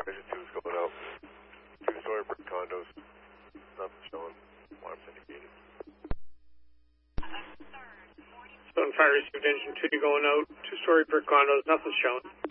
Engine 2's going out. 2-story brick condos. Nothing showing. Alarms indicated. Stone Fire received engine 2 going out. 2-story brick condos, nothing shown.